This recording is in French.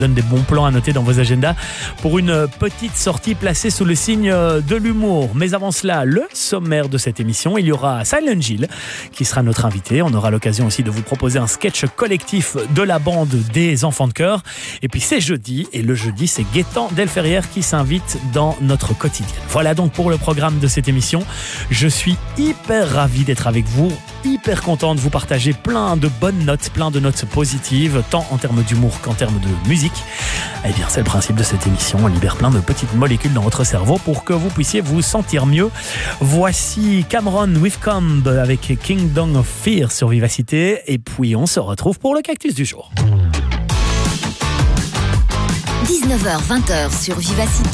Donne des bons plans à noter dans vos agendas pour une petite sortie placée sous le signe de l'humour. Mais avant cela, le sommaire de cette émission, il y aura Silent Gilles qui sera notre invité. On aura l'occasion aussi de vous proposer un sketch collectif de la bande des enfants de chœur. Et puis c'est jeudi, et le jeudi c'est Gaëtan Delferrière qui s'invite dans notre quotidien. Voilà donc pour le programme de cette émission. Je suis hyper ravi d'être avec vous, hyper content de vous partager plein de bonnes notes, plein de notes positives, tant en termes d'humour qu'en termes de musique. Eh bien, c'est le principe de cette émission. On libère plein de petites molécules dans votre cerveau pour que vous puissiez vous sentir mieux. Voici Cameron Whitcomb avec Kingdom of Fear sur Vivacité. Et puis, on se retrouve pour le cactus du jour. 19h-20h sur Vivacité.